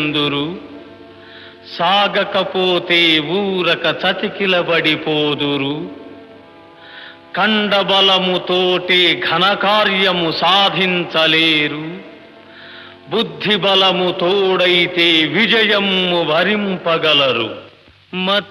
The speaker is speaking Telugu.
అందురు సాగకపోతే ఊరక చతికిలబడిపోదురు. కండబలముతోటే ఘనకార్యము సాధించలేరు. బుద్ధిబలము తోడైతే విజయము వరింపగలరు.